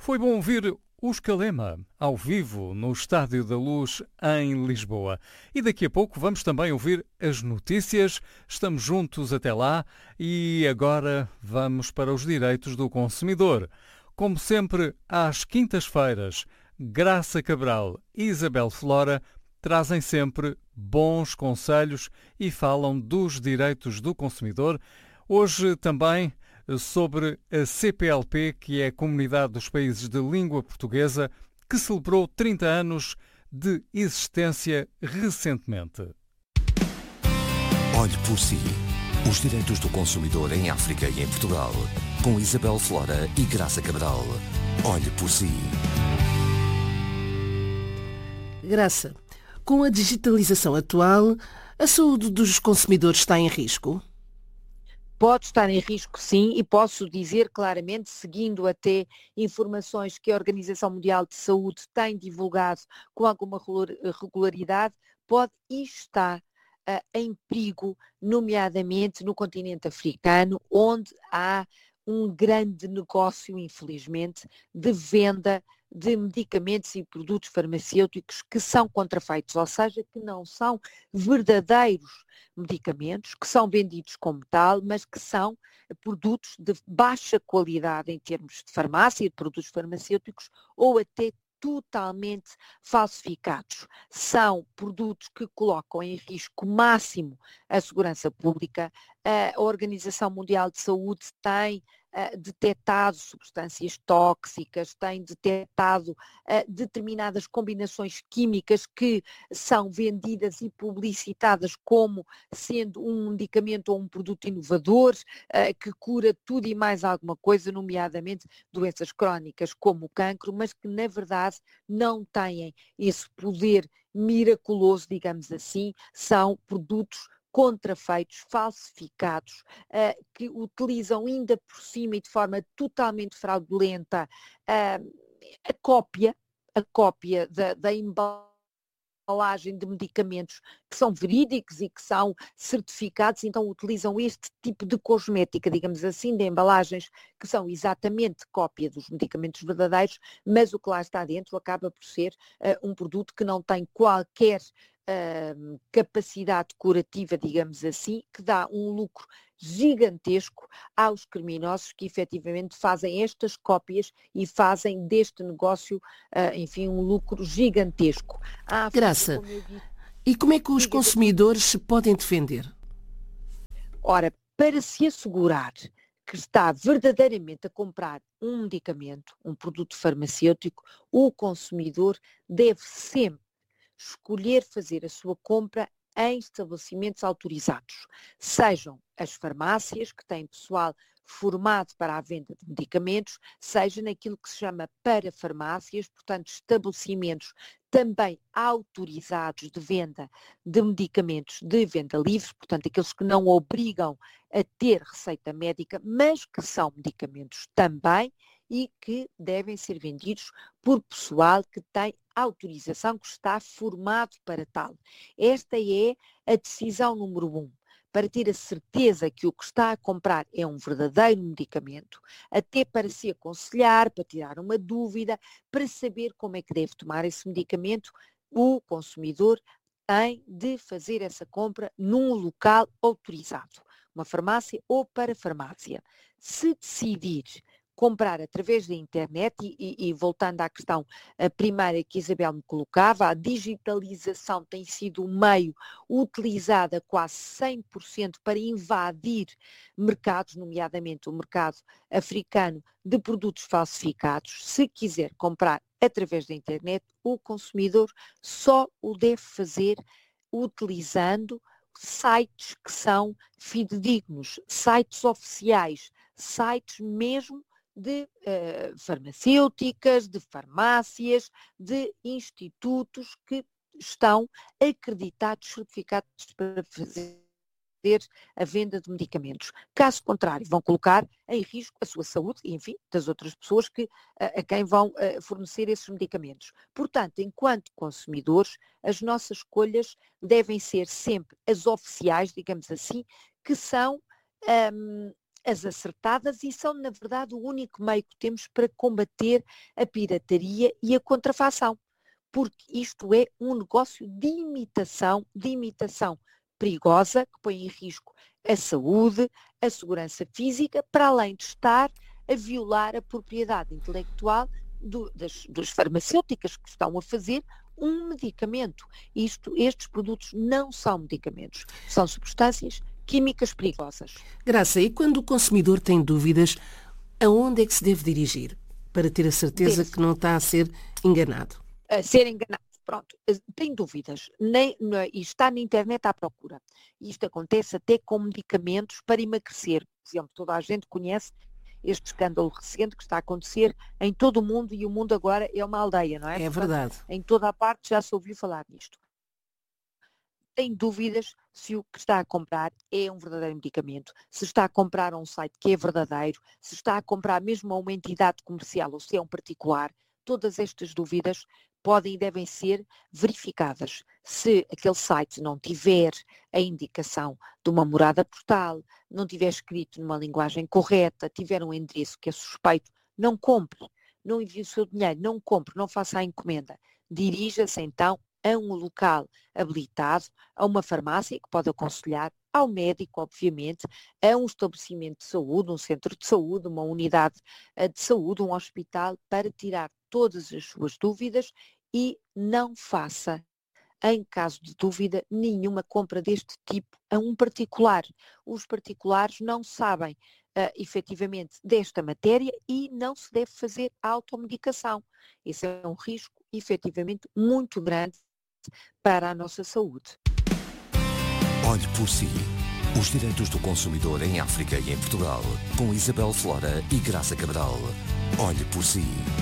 Foi bom ouvir os Calema ao vivo no Estádio da Luz em Lisboa. E daqui a pouco vamos também ouvir as notícias. Estamos juntos até lá e agora vamos para os direitos do consumidor. Como sempre, às quintas-feiras, Graça Cabral e Isabel Flora trazem sempre bons conselhos e falam dos direitos do consumidor. Hoje também sobre a CPLP, que é a Comunidade dos Países de Língua Portuguesa, que celebrou 30 anos de existência recentemente. Olhe por si. Os direitos do consumidor em África e em Portugal. Com Isabel Flora e Graça Cabral. Olhe por si. Graça, com a digitalização atual, a saúde dos consumidores está em risco? Pode estar em risco, sim, e posso dizer claramente, seguindo até informações que a Organização Mundial de Saúde tem divulgado com alguma regularidade, pode e está em perigo, nomeadamente no continente africano, onde há um grande negócio, infelizmente, de venda de medicamentos e produtos farmacêuticos que são contrafeitos, ou seja, que não são verdadeiros medicamentos, que são vendidos como tal, mas que são produtos de baixa qualidade em termos de farmácia, de produtos farmacêuticos, ou até totalmente falsificados. São produtos que colocam em risco máximo a segurança pública. A Organização Mundial de Saúde tem detectado substâncias tóxicas, tem detectado determinadas combinações químicas que são vendidas e publicitadas como sendo um medicamento ou um produto inovador, que cura tudo e mais alguma coisa, nomeadamente doenças crónicas como o cancro, mas que na verdade não têm esse poder miraculoso, digamos assim, são produtos contrafeitos, falsificados, que utilizam ainda por cima e de forma totalmente fraudulenta a cópia da embalagem de medicamentos que são verídicos e que são certificados, então utilizam este tipo de cosmética, digamos assim, de embalagens que são exatamente cópia dos medicamentos verdadeiros, mas o que lá está dentro acaba por ser um produto que não tem qualquer capacidade curativa, digamos assim, que dá um lucro gigantesco aos criminosos que efetivamente fazem estas cópias e fazem deste negócio, enfim, um lucro gigantesco. Graça, e como é que os consumidores se podem defender? Ora, para se assegurar que está verdadeiramente a comprar um medicamento, um produto farmacêutico, o consumidor deve sempre escolher fazer a sua compra em estabelecimentos autorizados, sejam as farmácias, que têm pessoal formado para a venda de medicamentos, seja naquilo que se chama parafarmácias, portanto estabelecimentos também autorizados de venda de medicamentos de venda livre, portanto aqueles que não obrigam a ter receita médica, mas que são medicamentos também e que devem ser vendidos por pessoal que tem autorização, que está formado para tal. Esta é a decisão número 1, para ter a certeza que o que está a comprar é um verdadeiro medicamento, até para se aconselhar, para tirar uma dúvida, para saber como é que deve tomar esse medicamento, o consumidor tem de fazer essa compra num local autorizado, uma farmácia ou parafarmácia. Se decidir comprar através da internet e voltando à questão primeira que a Isabel me colocava, a digitalização tem sido um meio utilizado a quase 100% para invadir mercados, nomeadamente o mercado africano de produtos falsificados. Se quiser comprar através da internet, o consumidor só o deve fazer utilizando sites que são fidedignos, sites oficiais, sites mesmo de farmacêuticas, de farmácias, de institutos que estão acreditados, certificados para fazer a venda de medicamentos. Caso contrário, vão colocar em risco a sua saúde e, enfim, das outras pessoas a quem vão fornecer esses medicamentos. Portanto, enquanto consumidores, as nossas escolhas devem ser sempre as oficiais, digamos assim, que são as acertadas e são, na verdade, o único meio que temos para combater a pirataria e a contrafação, porque isto é um negócio de imitação perigosa, que põe em risco a saúde, a segurança física, para além de estar a violar a propriedade intelectual das farmacêuticas que estão a fazer um medicamento. Estes produtos não são medicamentos, são substâncias químicas perigosas. Graça, e quando o consumidor tem dúvidas, aonde é que se deve dirigir para ter a certeza que não está a ser enganado? A ser enganado. Pronto, tem dúvidas e está na internet à procura. Isto acontece até com medicamentos para emagrecer. Por exemplo, toda a gente conhece este escândalo recente que está a acontecer em todo o mundo, e o mundo agora é uma aldeia, não é? É verdade. Em toda a parte já se ouviu falar nisto. Tem dúvidas se o que está a comprar é um verdadeiro medicamento, se está a comprar a um site que é verdadeiro, se está a comprar mesmo a uma entidade comercial ou se é um particular. Todas estas dúvidas podem e devem ser verificadas. Se aquele site não tiver a indicação de uma morada postal, não tiver escrito numa linguagem correta, tiver um endereço que é suspeito, não compre, não envie o seu dinheiro, não compre, não faça a encomenda. Dirija-se então a um local habilitado, a uma farmácia que pode aconselhar, ao médico, obviamente, a um estabelecimento de saúde, um centro de saúde, uma unidade de saúde, um hospital, para tirar todas as suas dúvidas e não faça, em caso de dúvida, nenhuma compra deste tipo a um particular. Os particulares não sabem efetivamente desta matéria e não se deve fazer automedicação. Esse é um risco efetivamente muito grande para a nossa saúde. Olhe por si. Os direitos do consumidor em África e em Portugal, com Isabel Flora e Graça Cabral. Olhe por si.